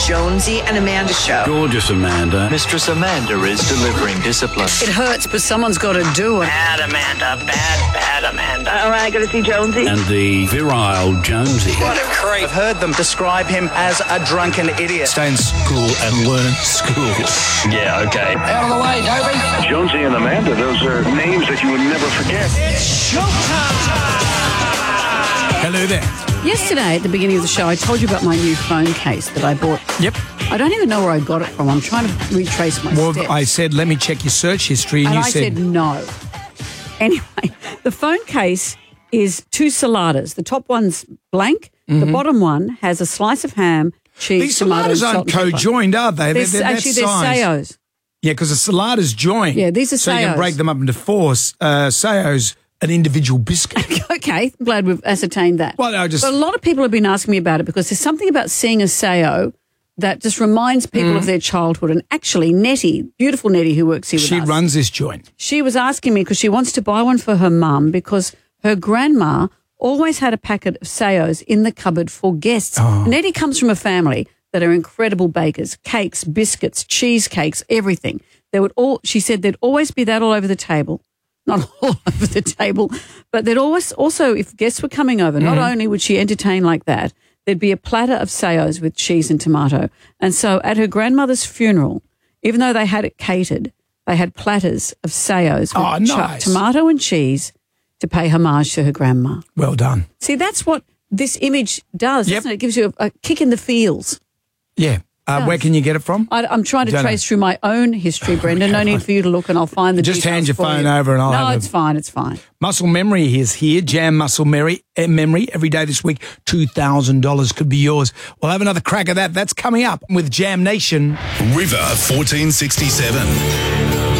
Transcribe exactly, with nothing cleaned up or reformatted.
Jonesy and Amanda Show. Gorgeous Amanda. Mistress Amanda is delivering discipline. It hurts, but someone's got to do it. Bad Amanda, bad, bad Amanda. All right, got to see Jonesy. And the virile Jonesy. What a creep. I've heard them describe him as a drunken idiot. Stay in school and learn school. Yeah, okay. Out of the way, Toby. Jonesy and Amanda, those are names that you would never forget. It's showtime. Hello there. Yesterday, at the beginning of the show, I told you about my new phone case that I bought. Yep. I don't even know where I got it from. I'm trying to retrace my Well, steps. I said, let me check your search history, and, and you I said, no. Anyway, the phone case is two saladas. The top one's blank. Mm-hmm. The bottom one has a slice of ham, cheese, These tomato, saladas salt aren't and pepper. co-joined, are they? They're, they're, they're actually, that they're size. Sayos. Yeah, because a salada's joined. Yeah, these are So you can Sayos. break them up into four. Uh, Sayos, an individual biscuit. Okay, I'm glad we've ascertained that. Well, I just- But a lot of people have been asking me about it because there's something about seeing a Sayo that just reminds people Mm. of their childhood. And actually, Nettie, beautiful Nettie who works here with She us, runs this joint. she was asking me because she wants to buy one for her mum because her grandma always had a packet of Sayos in the cupboard for guests. Oh. Nettie comes from a family that are incredible bakers, cakes, biscuits, cheesecakes, everything. There would all, she said there'd always be that all over the table. Not all over the table, but there'd always also, if guests were coming over, not Mm. only would she entertain like that, there'd be a platter of Sayos with cheese and tomato. And so at her grandmother's funeral, even though they had it catered, they had platters of Sayos with Oh, cho- nice. tomato and cheese to pay homage to her grandma. Well done. See, that's what this image does, Yep. doesn't it? It gives you a, a kick in the feels. Yeah. Uh, Does. where can you get it from? I, I'm trying to Don't trace know. through my own history, Brendan. No need for you to look, and I'll find the Just details hand your for phone you. over and I'll No, have it's a- fine. It's fine. Muscle Memory is here. Jam Muscle Memory, eh, memory every day this week. two thousand dollars could be yours. We'll have another crack at that. That's coming up with Jam Nation. River fourteen sixty-seven.